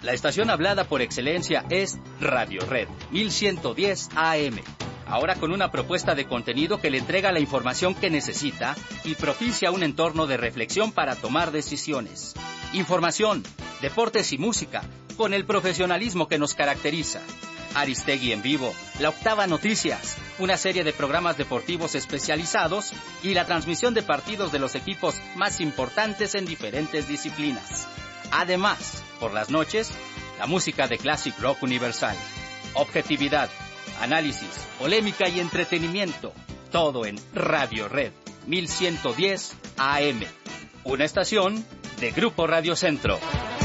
La estación hablada por excelencia es Radio Red 1110 AM. Ahora con una propuesta de contenido que le entrega la información que necesita y propicia un entorno de reflexión para tomar decisiones. Información, deportes y música, con el profesionalismo que nos caracteriza. Aristegui en vivo, La Octava Noticias, una serie de programas deportivos especializados y la transmisión de partidos de los equipos más importantes en diferentes disciplinas. Además, por las noches, la música de Classic Rock Universal. Objetividad, análisis, polémica y entretenimiento. Todo en Radio Red 1110 AM. Una estación de Grupo Radio Centro.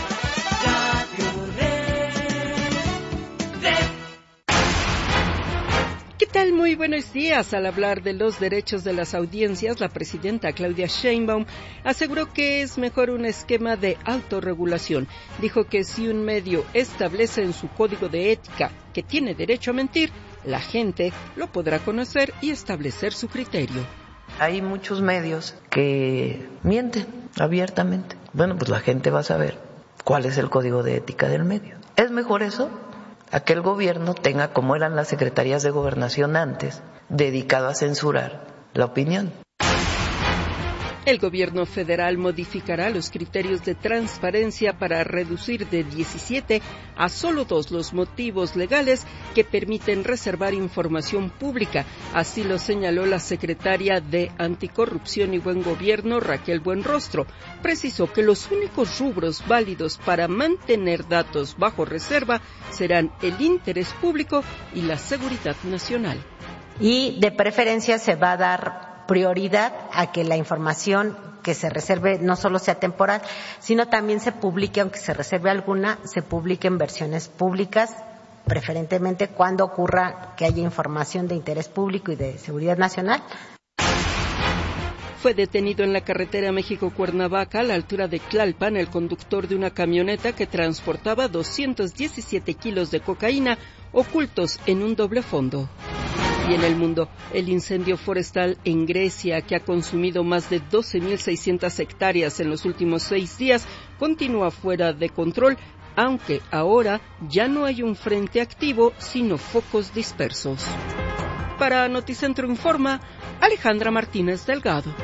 ¿Qué tal? Muy buenos días. Al hablar de los derechos de las audiencias, la presidenta Claudia Sheinbaum aseguró que es mejor un esquema de autorregulación. Dijo que si un medio establece en su código de ética que tiene derecho a mentir, la gente lo podrá conocer y establecer su criterio. Hay muchos medios que mienten abiertamente. Bueno, pues la gente va a saber cuál es el código de ética del medio. ¿Es mejor eso? A que el gobierno tenga, como eran las secretarías de gobernación antes, dedicado a censurar la opinión. El gobierno federal modificará los criterios de transparencia para reducir de 17 a solo 2 los motivos legales que permiten reservar información pública. Así lo señaló la secretaria de Anticorrupción y Buen Gobierno, Raquel Buenrostro. Precisó que los únicos rubros válidos para mantener datos bajo reserva serán el interés público y la seguridad nacional. Y de preferencia se va a dar prioridad a que la información que se reserve no solo sea temporal, sino también se publique, aunque se reserve alguna, se publique en versiones públicas, preferentemente cuando ocurra que haya información de interés público y de seguridad nacional. Fue detenido en la carretera México-Cuernavaca, a la altura de Tlalpan, el conductor de una camioneta que transportaba 217 kilos de cocaína ocultos en un doble fondo. Y en el mundo, el incendio forestal en Grecia, que ha consumido más de 12.600 hectáreas en los últimos 6 días, continúa fuera de control, aunque ahora ya no hay un frente activo, sino focos dispersos. Para Noticentro Informa, Alejandra Martínez Delgado.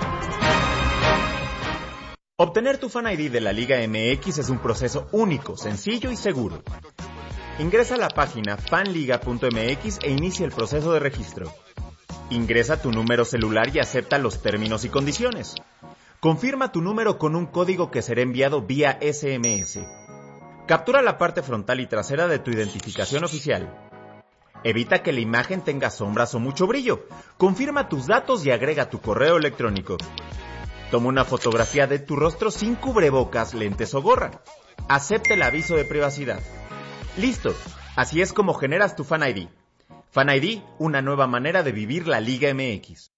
Obtener tu Fan ID de la Liga MX es un proceso único, sencillo y seguro. Ingresa a la página fanliga.mx e inicia el proceso de registro. Ingresa tu número celular y acepta los términos y condiciones. Confirma tu número con un código que será enviado vía SMS. Captura la parte frontal y trasera de tu identificación oficial. Evita que la imagen tenga sombras o mucho brillo. Confirma tus datos y agrega tu correo electrónico. Toma una fotografía de tu rostro sin cubrebocas, lentes o gorra. Acepta el aviso de privacidad. Listo, así es como generas tu Fan ID. Fan ID, una nueva manera de vivir la Liga MX.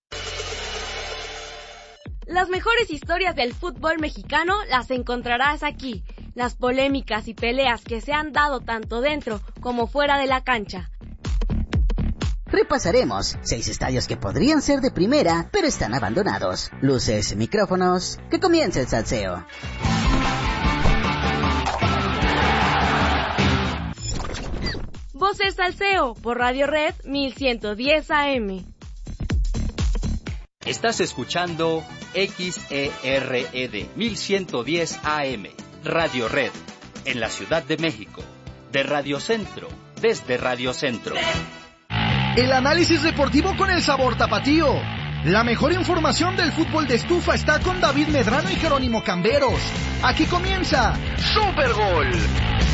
Las mejores historias del fútbol mexicano las encontrarás aquí. Las polémicas y peleas que se han dado tanto dentro como fuera de la cancha. Repasaremos 6 estadios que podrían ser de primera, pero están abandonados. Luces, micrófonos, que comience el salseo. Voces Salseo por Radio Red 1110 AM. Estás escuchando XERED 1110 AM, Radio Red, en la Ciudad de México, de Radio Centro, desde Radio Centro. El análisis deportivo con el sabor tapatío. La mejor información del fútbol de estufa está con David Medrano y Jerónimo Camberos. Aquí comienza Super Gol.